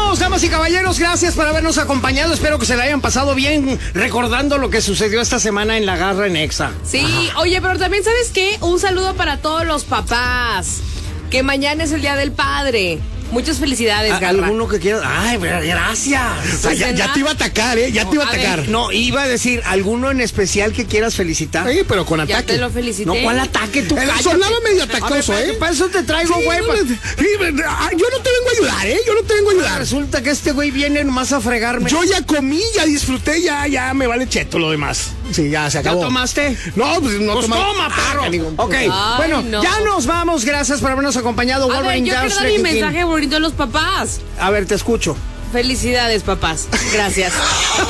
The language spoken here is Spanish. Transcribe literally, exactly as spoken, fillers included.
regresamos, damas y caballeros. Gracias por habernos acompañado. Espero que se la hayan pasado bien recordando lo que sucedió esta semana en La Garra en Exa. Sí, Ajá. Oye, pero también, ¿sabes qué? Un saludo para todos los papás. Que mañana es el Día del Padre. Muchas felicidades, Garra. ¿Alguno que quiera? Ay, gracias. O sea, ya, ya te iba a atacar, ¿eh? Ya no, te iba a atacar. Ver, no, iba a decir, ¿alguno en especial que quieras felicitar? Sí, pero con ataque. Ya te lo felicité. No, ¿cuál ataque? Tú cállate. Sonaba medio atacoso, ver, ¿eh? Para eso te traigo, güey. Sí, no, yo no te vengo a ayudar, ¿eh? Yo no te vengo a ayudar. Resulta que este güey viene nomás a fregarme. Yo ya comí, ya disfruté, ya, ya me vale cheto lo demás. Sí, ya se acabó. ¿Ya tomaste? No, pues no pues tomamos. toma, perro. Ah, ok, Ay, bueno, no. ya nos vamos. Gracias por habernos acompañado. A ver, yo quiero dar mi mensaje bonito a los papás. A ver, te escucho. Felicidades, papás. Gracias.